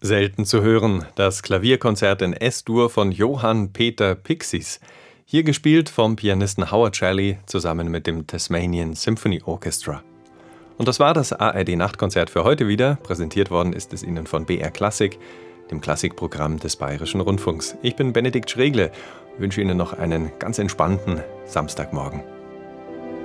Selten zu hören, das Klavierkonzert in S-Dur von Johann Peter Pixis. Hier gespielt vom Pianisten Howard Shelley zusammen mit dem Tasmanian Symphony Orchestra. Und das war das ARD-Nachtkonzert für heute wieder. Präsentiert worden ist es Ihnen von BR Klassik, dem Klassikprogramm des Bayerischen Rundfunks. Ich bin Benedikt Schregle, wünsche Ihnen noch einen ganz entspannten Samstagmorgen.